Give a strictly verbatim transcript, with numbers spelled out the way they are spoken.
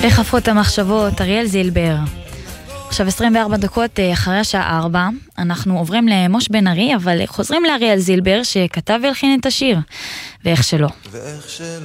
בחפות המחשבות, אריאל זילבר. עכשיו עשרים וארבע דקות אחרי השעה ארבע, אנחנו עוברים למוש בן ארי, אבל חוזרים לאריאל זילבר שכתב והלחין את השיר, ואיך שלא. ואיך שלא.